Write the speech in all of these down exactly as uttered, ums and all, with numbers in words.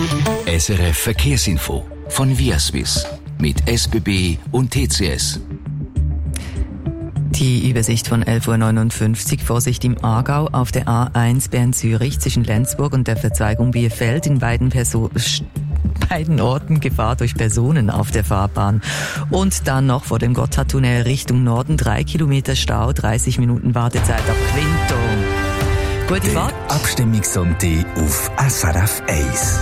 S R F Verkehrsinfo von Viaswiss mit S B B und T C S. Die Übersicht von elf Uhr neunundfünfzig. Vorsicht im Aargau auf der A eins Bern-Zürich zwischen Lenzburg und der Verzweigung Bierfeld. In beiden, Perso- beiden Orten Gefahr durch Personen auf der Fahrbahn. Und dann noch vor dem Gotthardtunnel Richtung Norden drei Kilometer Stau, dreißig Minuten Wartezeit ab Quinto. Gute Fahrt. Abstimmungssonntag auf S R F eins.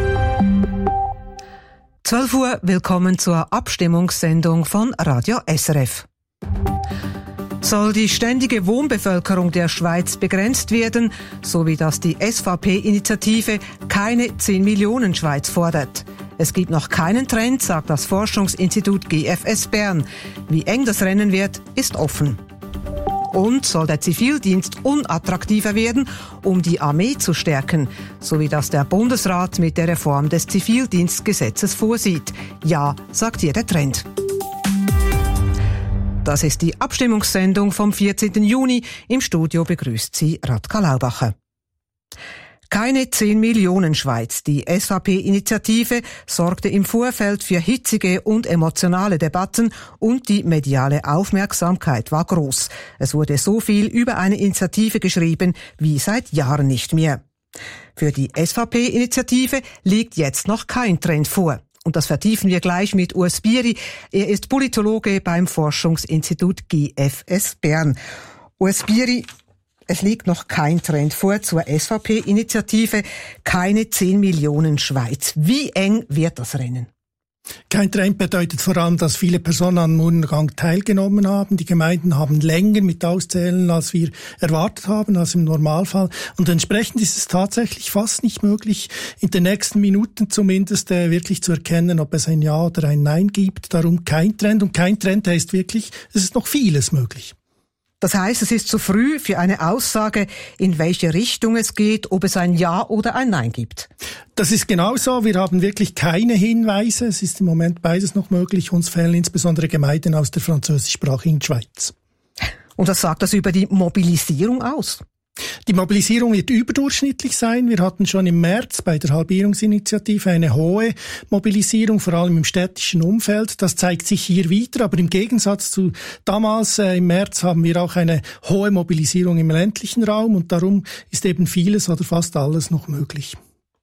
zwölf Uhr, willkommen zur Abstimmungssendung von Radio S R F. Soll die ständige Wohnbevölkerung der Schweiz begrenzt werden, so wie das die S V P-Initiative Keine zehn Millionen Schweiz fordert? Es gibt noch keinen Trend, sagt das Forschungsinstitut G F S Bern. Wie eng das Rennen wird, ist offen. Und soll der Zivildienst unattraktiver werden, um die Armee zu stärken, so wie das der Bundesrat mit der Reform des Zivildienstgesetzes vorsieht? Ja, sagt hier der Trend. Das ist die Abstimmungssendung vom vierzehnten Juni. Im Studio begrüßt sie Radka Laubacher. Keine zehn Millionen Schweiz. Die S V P-Initiative sorgte im Vorfeld für hitzige und emotionale Debatten und die mediale Aufmerksamkeit war groß. Es wurde so viel über eine Initiative geschrieben wie seit Jahren nicht mehr. Für die S V P-Initiative liegt jetzt noch kein Trend vor. Und das vertiefen wir gleich mit Urs Bieri. Er ist Politologe beim Forschungsinstitut G F S Bern. Urs Bieri, es liegt noch kein Trend vor zur S V P-Initiative Keine zehn Millionen Schweiz. Wie eng wird das Rennen? Kein Trend bedeutet vor allem, dass viele Personen am Urnengang teilgenommen haben. Die Gemeinden haben länger mit Auszählen, als wir erwartet haben, als im Normalfall. Und entsprechend ist es tatsächlich fast nicht möglich, in den nächsten Minuten zumindest äh, wirklich zu erkennen, ob es ein Ja oder ein Nein gibt. Darum kein Trend. Und kein Trend heißt wirklich, es ist noch vieles möglich. Das heißt, es ist zu früh für eine Aussage, in welche Richtung es geht, ob es ein Ja oder ein Nein gibt. Das ist genau so. Wir haben wirklich keine Hinweise. Es ist im Moment beides noch möglich. Uns fehlen insbesondere Gemeinden aus der französischsprachigen Schweiz. Und was sagt das über die Mobilisierung aus? Die Mobilisierung wird überdurchschnittlich sein. Wir hatten schon im März bei der Halbierungsinitiative eine hohe Mobilisierung, vor allem im städtischen Umfeld. Das zeigt sich hier wieder, aber im Gegensatz zu damals äh, im März haben wir auch eine hohe Mobilisierung im ländlichen Raum und darum ist eben vieles oder fast alles noch möglich.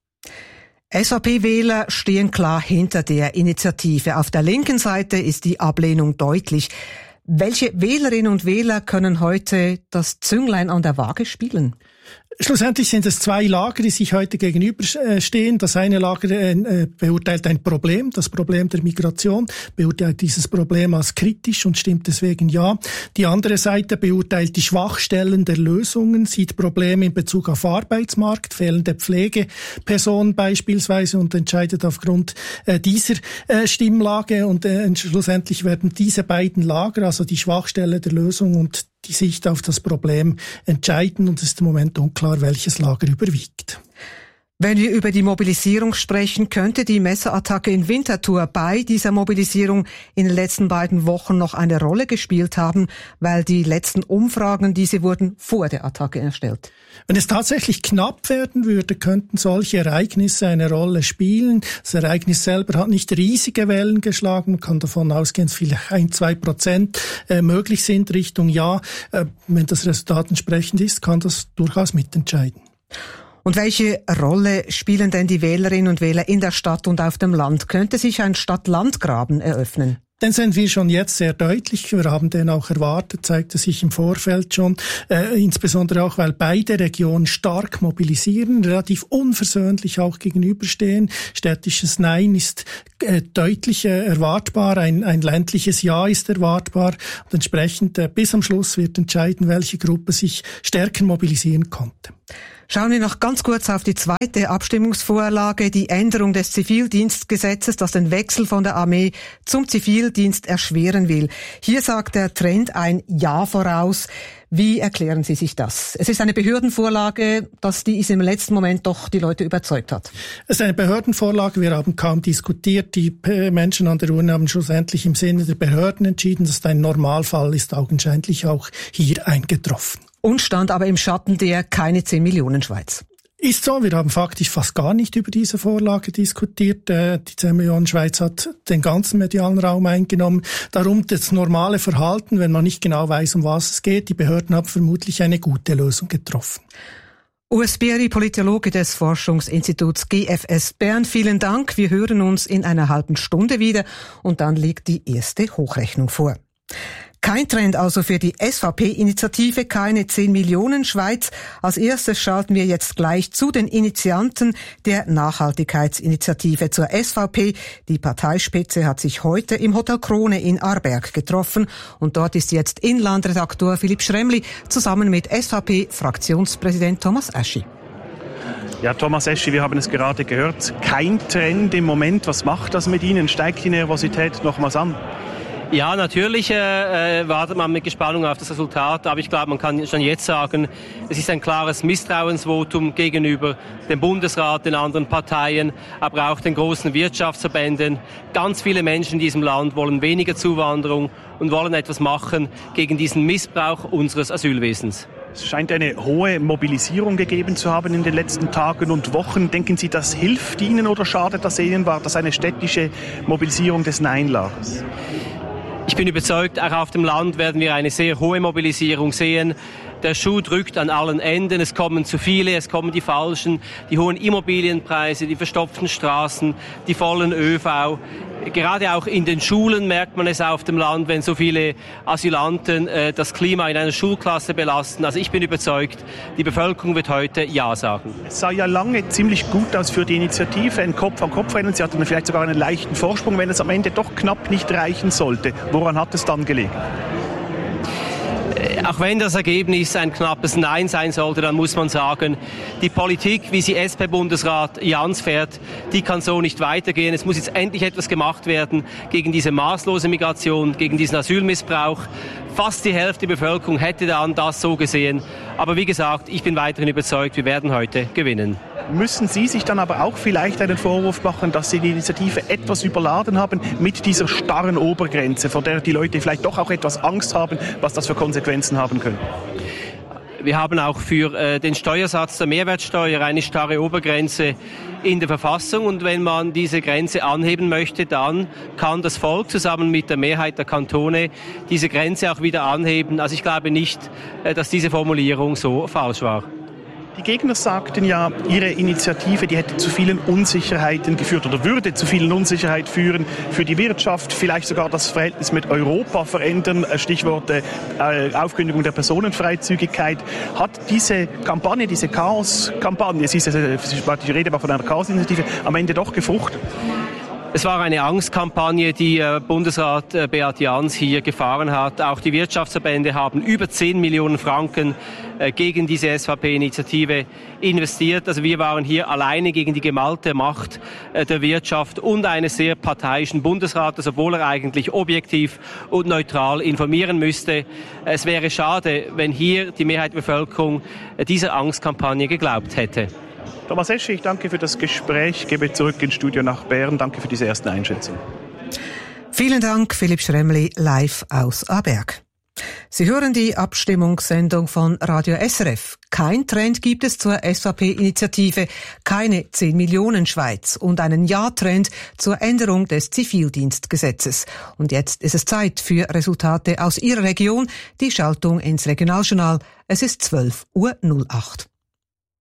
S V P-Wähler stehen klar hinter der Initiative. Auf der linken Seite ist die Ablehnung deutlich. Welche Wählerinnen und Wähler können heute das Zünglein an der Waage spielen? Schlussendlich sind es zwei Lager, die sich heute gegenüberstehen. Das eine Lager äh, beurteilt ein Problem, das Problem der Migration, beurteilt dieses Problem als kritisch und stimmt deswegen ja. Die andere Seite beurteilt die Schwachstellen der Lösungen, sieht Probleme in Bezug auf Arbeitsmarkt, fehlende Pflegepersonen beispielsweise und entscheidet aufgrund äh, dieser äh, Stimmlage. Und äh, schlussendlich werden diese beiden Lager, also die Schwachstelle der Lösung und die Sicht auf das Problem entscheiden und es ist im Moment unklar, welches Lager überwiegt. Wenn wir über die Mobilisierung sprechen, könnte die Messerattacke in Winterthur bei dieser Mobilisierung in den letzten beiden Wochen noch eine Rolle gespielt haben, weil die letzten Umfragen, diese wurden vor der Attacke erstellt. Wenn es tatsächlich knapp werden würde, könnten solche Ereignisse eine Rolle spielen. Das Ereignis selber hat nicht riesige Wellen geschlagen. Man kann davon ausgehen, dass vielleicht ein, zwei Prozent äh, möglich sind Richtung Ja. Äh, wenn das Resultat entsprechend ist, kann das durchaus mitentscheiden. Und welche Rolle spielen denn die Wählerinnen und Wähler in der Stadt und auf dem Land? Könnte sich ein Stadt-Land-Graben eröffnen? Den sind wir schon jetzt sehr deutlich. Wir haben den auch erwartet, zeigte sich im Vorfeld schon. Äh, insbesondere auch, weil beide Regionen stark mobilisieren, relativ unversöhnlich auch gegenüberstehen. Städtisches Nein ist äh, deutlich äh, erwartbar, ein, ein ländliches Ja ist erwartbar. Und entsprechend äh, bis am Schluss wird entscheiden, welche Gruppe sich stärker mobilisieren konnte. Schauen wir noch ganz kurz auf die zweite Abstimmungsvorlage, die Änderung des Zivildienstgesetzes, das den Wechsel von der Armee zum Zivildienst erschweren will. Hier sagt der Trend ein Ja voraus. Wie erklären Sie sich das? Es ist eine Behördenvorlage, dass die ist im letzten Moment doch die Leute überzeugt hat. Es ist eine Behördenvorlage, wir haben kaum diskutiert. Die Menschen an der Urne haben schlussendlich im Sinne der Behörden entschieden, dass ein Normalfall ist augenscheinlich auch hier eingetroffen. Und stand aber im Schatten der keine zehn Millionen Schweiz. Ist so, wir haben faktisch fast gar nicht über diese Vorlage diskutiert. Die zehn Millionen Schweiz hat den ganzen medialen Raum eingenommen. Darum das normale Verhalten, wenn man nicht genau weiß, um was es geht. Die Behörden haben vermutlich eine gute Lösung getroffen. Urs Bieri, Politologe des Forschungsinstituts G F S Bern, vielen Dank. Wir hören uns in einer halben Stunde wieder und dann liegt die erste Hochrechnung vor. Kein Trend also für die S V P-Initiative, keine zehn Millionen Schweiz. Als erstes schalten wir jetzt gleich zu den Initianten der Nachhaltigkeitsinitiative zur S V P. Die Parteispitze hat sich heute im Hotel Krone in Aarberg getroffen und dort ist jetzt Inlandredaktor Philipp Schremli zusammen mit S V P-Fraktionspräsident Thomas Eschi. Ja, Thomas Eschi, wir haben es gerade gehört. Kein Trend im Moment. Was macht das mit Ihnen? Steigt die Nervosität nochmals an? Ja, natürlich äh, wartet man mit Gespannung auf das Resultat, aber ich glaube, man kann schon jetzt sagen, es ist ein klares Misstrauensvotum gegenüber dem Bundesrat, den anderen Parteien, aber auch den großen Wirtschaftsverbänden. Ganz viele Menschen in diesem Land wollen weniger Zuwanderung und wollen etwas machen gegen diesen Missbrauch unseres Asylwesens. Es scheint eine hohe Mobilisierung gegeben zu haben in den letzten Tagen und Wochen. Denken Sie, das hilft Ihnen oder schadet das Ihnen? War das eine städtische Mobilisierung des Nein-Lagers? Ich bin überzeugt, auch auf dem Land werden wir eine sehr hohe Mobilisierung sehen. Der Schuh drückt an allen Enden, es kommen zu viele, es kommen die Falschen, die hohen Immobilienpreise, die verstopften Straßen, die vollen ÖV. Gerade auch in den Schulen merkt man es auf dem Land, wenn so viele Asylanten äh, das Klima in einer Schulklasse belasten. Also ich bin überzeugt, die Bevölkerung wird heute Ja sagen. Es sah ja lange ziemlich gut aus für die Initiative, ein Kopf-an-Kopf-Rennen. Sie hatten vielleicht sogar einen leichten Vorsprung, wenn es am Ende doch knapp nicht reichen sollte. Woran hat es dann gelegen? Auch wenn das Ergebnis ein knappes Nein sein sollte, dann muss man sagen, die Politik, wie sie S P-Bundesrat Jans fährt, die kann so nicht weitergehen. Es muss jetzt endlich etwas gemacht werden gegen diese maßlose Migration, gegen diesen Asylmissbrauch. Fast die Hälfte der Bevölkerung hätte dann das so gesehen. Aber wie gesagt, ich bin weiterhin überzeugt, wir werden heute gewinnen. Müssen Sie sich dann aber auch vielleicht einen Vorwurf machen, dass Sie die Initiative etwas überladen haben mit dieser starren Obergrenze, vor der die Leute vielleicht doch auch etwas Angst haben, was das für Konsequenzen haben könnte? Wir haben auch für äh, den Steuersatz der Mehrwertsteuer eine starre Obergrenze in der Verfassung. Und wenn man diese Grenze anheben möchte, dann kann das Volk zusammen mit der Mehrheit der Kantone diese Grenze auch wieder anheben. Also ich glaube nicht, äh, dass diese Formulierung so falsch war. Die Gegner sagten ja, ihre Initiative, die hätte zu vielen Unsicherheiten geführt oder würde zu vielen Unsicherheiten führen für die Wirtschaft, vielleicht sogar das Verhältnis mit Europa verändern, Stichwort äh, Aufkündigung der Personenfreizügigkeit. Hat diese Kampagne, diese Chaos-Kampagne, es ist, äh, die Rede war von einer Chaos-Initiative, am Ende doch gefruchtet? Es war eine Angstkampagne, die äh, Bundesrat äh, Beat Jans hier gefahren hat. Auch die Wirtschaftsverbände haben über zehn Millionen Franken äh, gegen diese S V P-Initiative investiert. Also wir waren hier alleine gegen die gemalte Macht äh, der Wirtschaft und eines sehr parteiischen Bundesrates, obwohl er eigentlich objektiv und neutral informieren müsste. Es wäre schade, wenn hier die Mehrheit der Bevölkerung äh, dieser Angstkampagne geglaubt hätte. Thomas Eschi, ich danke für das Gespräch, gebe zurück ins Studio nach Bern. Danke für diese ersten Einschätzungen. Vielen Dank, Philipp Schremli, live aus Aarberg. Sie hören die Abstimmungssendung von Radio S R F. Kein Trend gibt es zur S V P-Initiative, keine zehn Millionen Schweiz und einen Ja-Trend zur Änderung des Zivildienstgesetzes. Und jetzt ist es Zeit für Resultate aus Ihrer Region. Die Schaltung ins Regionaljournal. Es ist zwölf Uhr null acht.